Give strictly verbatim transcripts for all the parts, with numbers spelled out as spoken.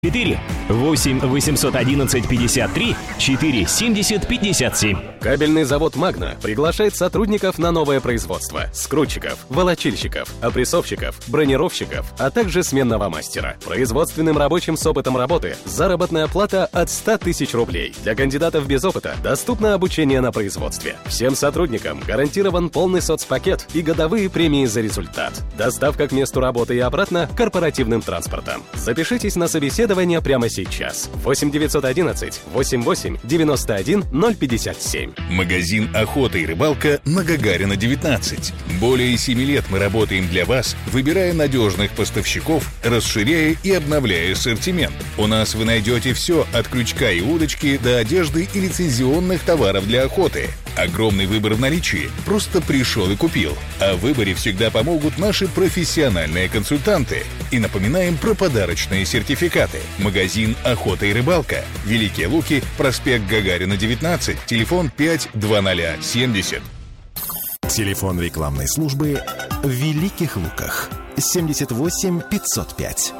четыре восемь восемьсот одиннадцать пятьдесят три четыре семьдесят пятьдесят семь. Кабельный завод «Магна» приглашает сотрудников на новое производство: скрутчиков, волочильщиков, опрессовщиков, бронировщиков, а также сменного мастера. Производственным рабочим с опытом работы заработная плата от ста тысяч рублей. Для кандидатов без опыта доступно обучение на производстве. Всем сотрудникам гарантирован полный соцпакет и годовые премии за результат. Доставка к месту работы и обратно корпоративным транспортом. Запишитесь на собеседование прямо сейчас. восемь девятьсот одиннадцать восемьдесят восемь девяносто один ноль пятьдесят семь. Магазин «Охота и рыбалка» на Гагарина, девятнадцать. Более семи лет мы работаем для вас, выбирая надежных поставщиков, расширяя и обновляя ассортимент. У нас вы найдете все от крючка и удочки до одежды и лицензионных товаров для охоты. Огромный выбор в наличии. Просто пришел и купил. О выборе всегда помогут наши профессиональные консультанты. И напоминаем про подарочные сертификаты. Магазин «Охота и рыбалка». Великие Луки, проспект Гагарина, девятнадцать. Телефон пять двадцать семьдесят. Телефон рекламной службы в Великих Луках. семьдесят восемь пятьсот пять.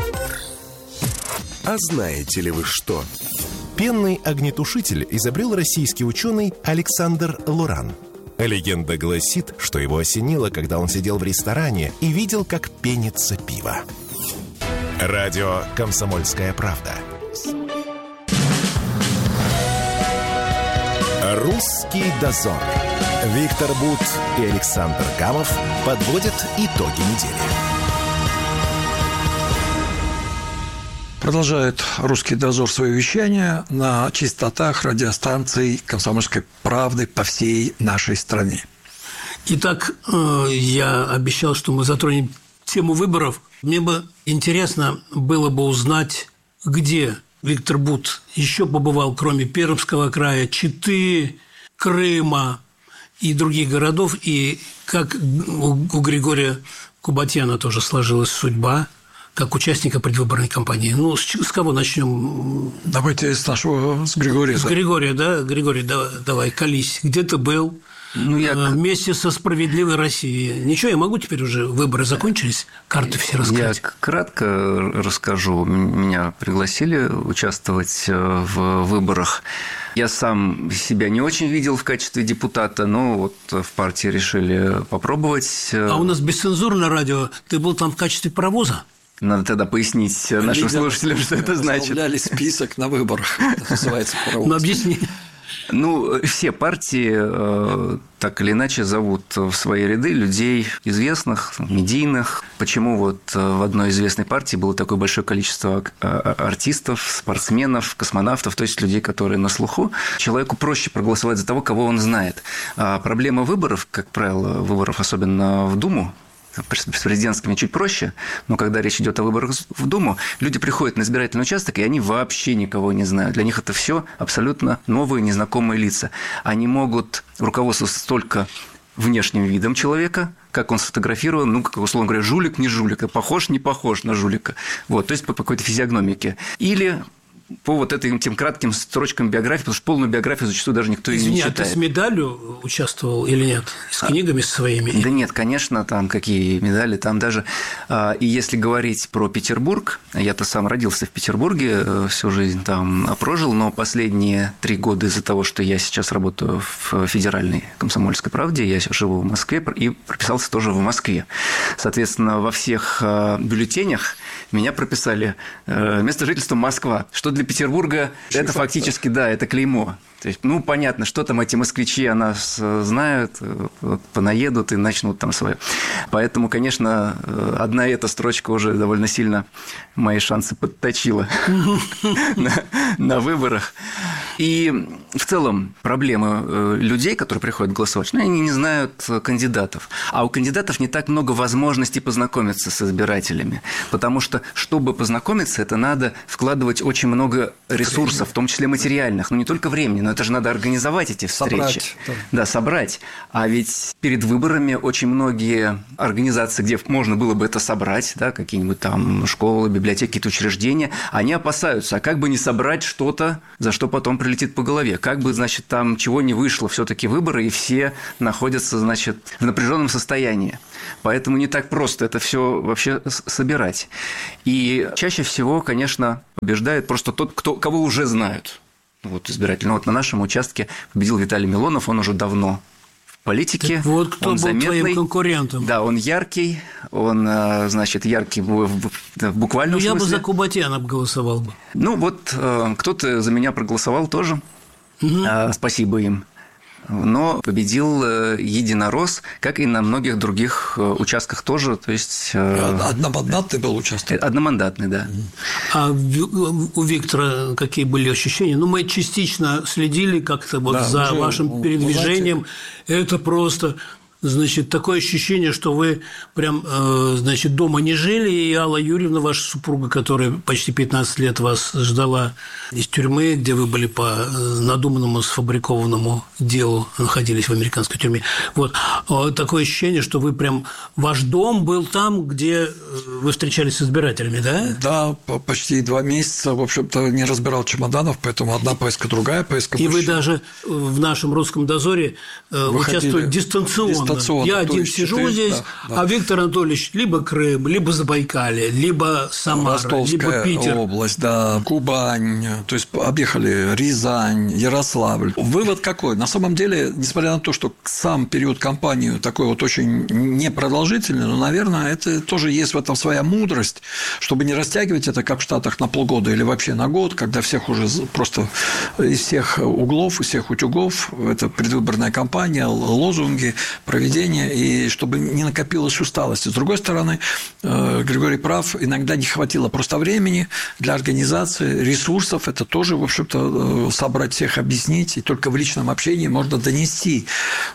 А знаете ли вы что? Пенный огнетушитель изобрел российский ученый Александр Лоран. Легенда гласит, что его осенило, когда он сидел в ресторане и видел, как пенится пиво. Радио «Комсомольская правда». «Русский дозор». Виктор Бут и Александр Гамов подводят итоги недели. Продолжает «Русский дозор» свое вещание на частотах радиостанций «Комсомольской правды» по всей нашей стране. Итак, я обещал, что мы затронем тему выборов. Мне бы интересно было бы узнать, где Виктор Бут еще побывал, кроме Пермского края, Читы, Крыма и других городов, и как у Григория Кубатьяна тоже сложилась судьба как участника предвыборной кампании. Ну, с, с кого начнем? Давайте с нашего, с Григория. С Григория, да? Григорий, давай, давай колись. Где ты был? Ну, я... Вместе со «Справедливой Россией». Ничего, я могу теперь уже, выборы закончились, карты все рассказать? Я кратко расскажу. Меня пригласили участвовать в выборах. Я сам себя не очень видел в качестве депутата, но вот в партии решили попробовать. А у нас бесцензурное радио. Ты был там в качестве паровоза? Надо тогда пояснить нашим слушателям, что это значит. Составляли список на выборах, это называется паровоз. Ну, объясни. Ну, все партии э, так или иначе зовут в свои ряды людей известных, медийных. Почему вот в одной известной партии было такое большое количество артистов, спортсменов, космонавтов, то есть людей, которые на слуху? Человеку проще проголосовать за того, кого он знает. А проблема выборов, как правило, выборов особенно в Думу, с президентскими чуть проще, но когда речь идет о выборах в Думу, люди приходят на избирательный участок, и они вообще никого не знают. Для них это все абсолютно новые, незнакомые лица. Они могут руководствоваться только внешним видом человека, как он сфотографирован, ну, как, условно говоря, жулик, не жулик, похож, не похож на жулика. Вот, то есть по какой-то физиогномике. Или по вот этим тем кратким строчкам биографии, потому что полную биографию зачастую даже никто Извини, и не а читает. ты с медалью участвовал или нет? С книгами своими? Да нет, конечно, там какие медали, там даже… И если говорить про Петербург, я-то сам родился в Петербурге, всю жизнь там прожил, но последние три года из-за того, что я сейчас работаю в федеральной «Комсомольской правде», я живу в Москве и прописался тоже в Москве. Соответственно, во всех бюллетенях меня прописали место жительства Москва, что для Петербурга Очень это фактор. Фактически, да, это клеймо. То есть, ну, понятно, что там эти москвичи о нас знают, понаедут и начнут там свое. Поэтому, конечно, одна эта строчка уже довольно сильно мои шансы подточила на выборах. И в целом проблема людей, которые приходят голосовать, ну, они не знают кандидатов. А у кандидатов не так много возможностей познакомиться с избирателями. Потому что, чтобы познакомиться, это надо вкладывать очень много ресурсов, в том числе материальных, но не только времени, но это же надо организовать эти встречи. Собрать. Да. да, собрать. А ведь перед выборами очень многие организации, где можно было бы это собрать, да, какие-нибудь там школы, библиотеки, какие-то учреждения, они опасаются, а как бы не собрать что-то, за что потом прилетит прилетит по голове. Как бы, значит, там чего не вышло, все-таки выборы, и все находятся, значит, в напряженном состоянии. Поэтому не так просто это все вообще собирать. И чаще всего, конечно, побеждает просто тот, кто, кого уже знают. Вот избиратель. Ну, вот на нашем участке победил Виталий Милонов, он уже давно в политике. Так вот кто он был заметный. твоим конкурентом. Да, он яркий, он, значит, яркий в, в, в буквальном ну, смысле. Я бы за Кубатяна голосовал бы. Ну, вот кто-то за меня проголосовал тоже. Угу. Спасибо им. Но победил единорос, как и на многих других участках тоже. То есть... Одномандатный был участок? Одномандатный, да. А у Виктора какие были ощущения? Ну, мы частично следили как-то вот да, за вашим передвижением. Знаете... Это просто... Значит, такое ощущение, что вы прям, значит, дома не жили, и Алла Юрьевна, ваша супруга, которая почти пятнадцать лет вас ждала из тюрьмы, где вы были по надуманному, сфабрикованному делу, находились в американской тюрьме. Вот такое ощущение, что вы прям, ваш дом был там, где вы встречались с избирателями, да? Да, почти два месяца, в общем-то, не разбирал чемоданов, поэтому одна поездка, другая поездка. И вы даже в нашем русском дозоре участвовали дистанционно. Я один сижу четыре, здесь, да, да. А Виктор Анатольевич либо Крым, либо Забайкалье, либо Самара, Ростовская либо Питер. область, да, Кубань, то есть объехали Рязань, Ярославль. Вывод какой? На самом деле, несмотря на то, что сам период кампании такой вот очень непродолжительный, но, наверное, это тоже есть в этом своя мудрость, чтобы не растягивать это, как в Штатах, на полгода или вообще на год, когда всех уже просто из всех углов, из всех утюгов, это предвыборная кампания, лозунги, проведение, и чтобы не накопилась усталость. С другой стороны, Григорий прав, иногда не хватило просто времени для организации, ресурсов, это тоже, в общем-то, собрать всех, объяснить, и только в личном общении можно донести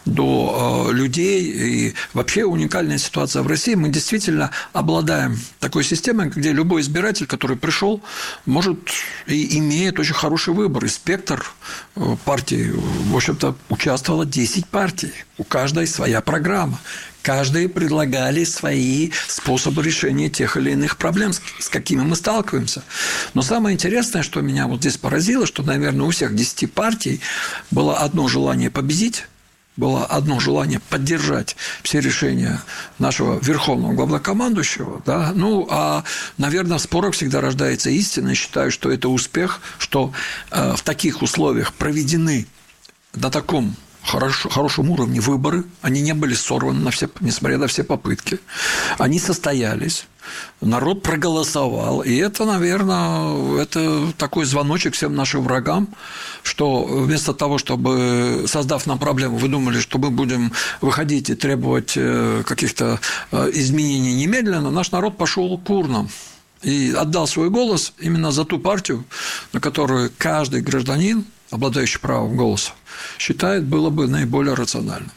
до людей. И вообще уникальная ситуация в России. Мы действительно обладаем такой системой, где любой избиратель, который пришел, может и имеет очень хороший выбор. И спектр партий, в общем-то, участвовало десять партий. У каждой своя программа. Каждый предлагали свои способы решения тех или иных проблем, с какими мы сталкиваемся. Но самое интересное, что меня вот здесь поразило, что, наверное, у всех десяти партий было одно желание победить, было одно желание поддержать все решения нашего верховного главнокомандующего. Да? Ну, а, наверное, в спорах всегда рождается истина. Я считаю, что это успех, что э, в таких условиях проведены на таком Хорошо, хорошем уровне выборы, они не были сорваны, на все, несмотря на все попытки. Они состоялись, народ проголосовал, и это, наверное, это такой звоночек всем нашим врагам, что вместо того, чтобы, создав нам проблему, вы думали, что мы будем выходить и требовать каких-то изменений немедленно, наш народ пошел к урнам и отдал свой голос именно за ту партию, на которую каждый гражданин, обладающий правом голоса, считает, было бы наиболее рационально.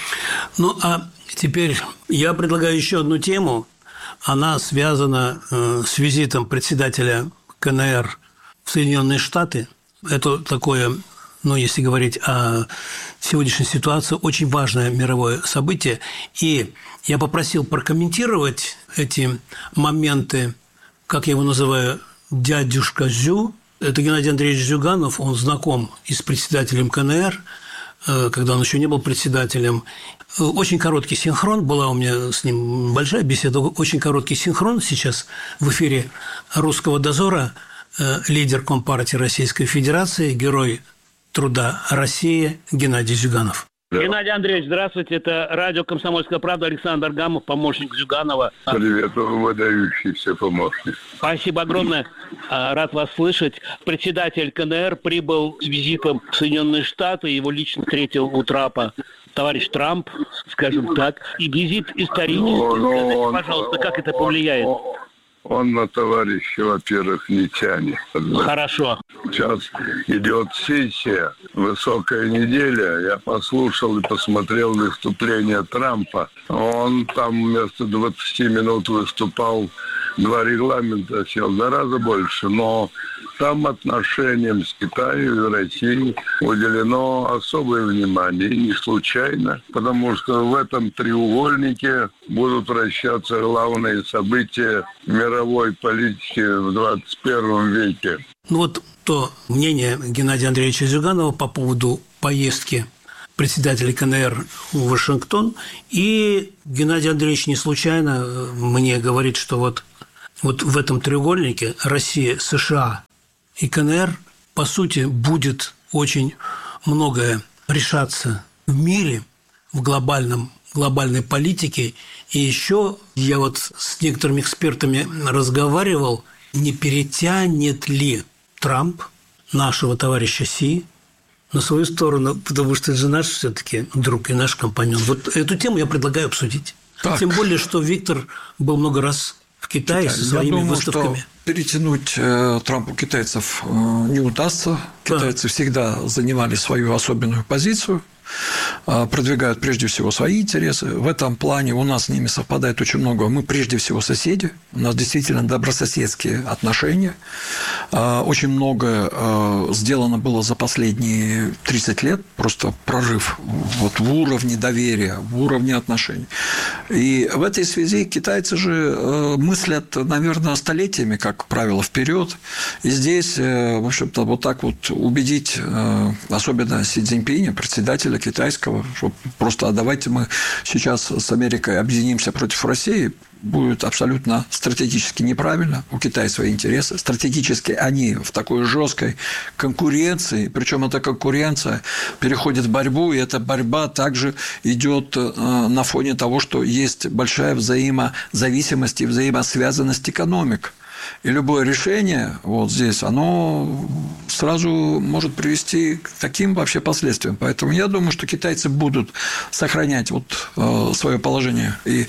Ну, а теперь я предлагаю еще одну тему. Она связана с визитом председателя ка эн эр в Соединенные Штаты. Это такое, ну, если говорить о сегодняшней ситуации, очень важное мировое событие. И я попросил прокомментировать эти моменты, как я его называю, дядюшка Зю. Это Геннадий Андреевич Зюганов, он знаком и с председателем ка эн эр, когда он еще не был председателем. Очень короткий синхрон, была у меня с ним большая беседа, очень короткий синхрон сейчас в эфире «Русского дозора», лидер Компартии Российской Федерации, герой труда России Геннадий Зюганов. Да. Геннадий Андреевич, здравствуйте. Это радио «Комсомольская правда», Александр Гамов, помощник Зюганова. Привет, выдающийся помощник. Спасибо огромное. Рад вас слышать. Председатель ка эн эр прибыл с визитом в Соединенные Штаты. Его лично встретил у трапа товарищ Трамп, скажем так. И визит исторический. Ну, ну, Скажите, он, пожалуйста, как это повлияет? Он, он на товарища, во-первых, не тянет. Хорошо. Сейчас идет сессия, высокая неделя. Я послушал и посмотрел выступление Трампа. Он там вместо двадцати минут выступал два регламента сил, гораздо больше, но там отношениям с Китаем и Россией уделено особое внимание, и не случайно, потому что в этом треугольнике будут вращаться главные события мировой политики в двадцать первом веке. Ну вот то мнение Геннадия Андреевича Зюганова по поводу поездки председателя КНР в Вашингтон. И Геннадий Андреевич не случайно мне говорит, что вот, вот в этом треугольнике Россия, США и КНР, по сути, будет очень многое решаться в мире, в глобальном, глобальной политике. И еще я вот с некоторыми экспертами разговаривал, не перетянет ли Трамп нашего товарища Си на свою сторону, потому что это же наш все-таки друг и наш компаньон. Вот эту тему я предлагаю обсудить. Так. Тем более, что Виктор был много раз в Китае Китай. со своими я думаю, выставками. Что перетянуть э, Трампу китайцев э, не удастся. Китайцы да. всегда занимали свою особенную позицию, э, продвигают прежде всего свои интересы. В этом плане у нас с ними совпадает очень много. Мы прежде всего соседи. У нас действительно добрососедские отношения. Э, очень многое э, сделано было за последние тридцать лет. Просто прорыв вот, в уровне доверия, в уровне отношений. И в этой связи китайцы же э, мыслят, наверное, столетиями, как правило, вперед. И здесь, в общем-то, вот так вот убедить, особенно Си Цзиньпиня, председателя китайского, что просто а давайте мы сейчас с Америкой объединимся против России, будет абсолютно стратегически неправильно. У Китая свои интересы. Стратегически они в такой жесткой конкуренции, причем эта конкуренция переходит в борьбу, и эта борьба также идет на фоне того, что есть большая взаимозависимость и взаимосвязанность экономик. И любое решение вот здесь, оно сразу может привести к таким вообще последствиям. Поэтому я думаю, что китайцы будут сохранять вот свое положение и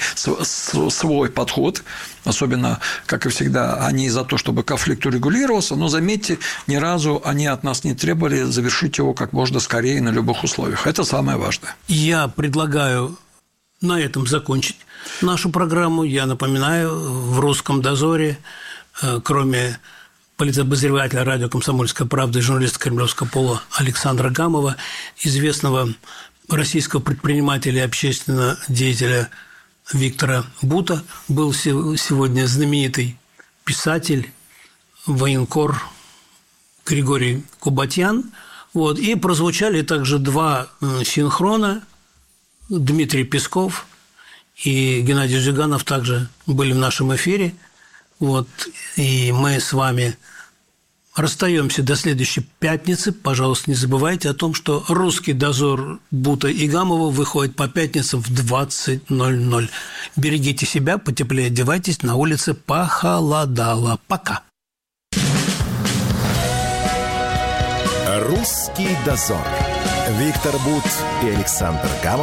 свой подход. Особенно, как и всегда, они за то, чтобы конфликт урегулировался. Но, заметьте, ни разу они от нас не требовали завершить его как можно скорее на любых условиях. Это самое важное. Я предлагаю на этом закончить нашу программу. Я напоминаю, в «Русском дозоре» кроме политобозревателя радио «Комсомольская правда» и журналиста кремлевского пола Александра Гамова, известного российского предпринимателя и общественного деятеля Виктора Бута, был сегодня знаменитый писатель, военкор Григорий Кубатьян. Вот. И прозвучали также два синхрона. Дмитрий Песков и Геннадий Зюганов также были в нашем эфире. Вот, и мы с вами расстаемся до следующей пятницы. Пожалуйста, не забывайте о том, что «Русский дозор» Бута и Гамова выходит по пятницам в двадцать ноль ноль. Берегите себя, потеплее одевайтесь, на улице похолодало. Пока. «Русский дозор». Виктор Бут и Александр Гамов